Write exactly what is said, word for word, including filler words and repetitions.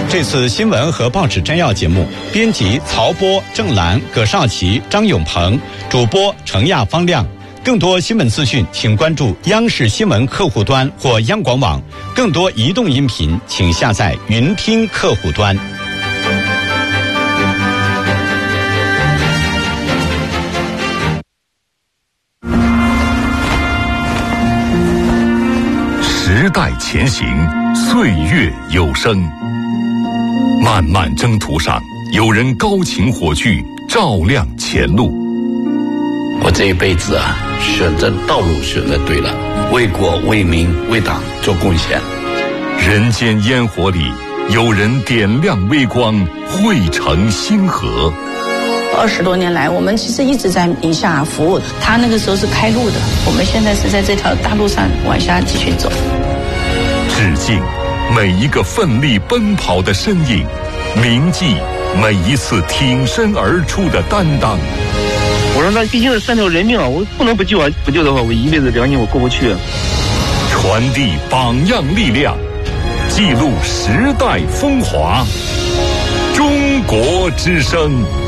这次新闻和报纸摘要节目，编辑曹波、郑兰、葛少奇、张永鹏，主播程亚、方亮。更多新闻资讯，请关注央视新闻客户端或央广网。更多移动音频，请下载云听客户端。 时代前行，岁月有声。漫漫征途上，有人高擎火炬，照亮前路。 我这一辈子啊，选择道路选择对了，为国为民为党做贡献。 人间烟火里，有人点亮微光，汇成星河。 二十多年来，我们其实一直在宁夏服务。他那个时候是开路的，我们现在是在这条大路上往下继续走。 致敬每一个奋力奔跑的身影，铭记每一次挺身而出的担当。 我说那毕竟是三条人命啊，我不能不救啊！不救的话，我一辈子良心我过不去。 传递榜样力量，记录时代风华。中国之声。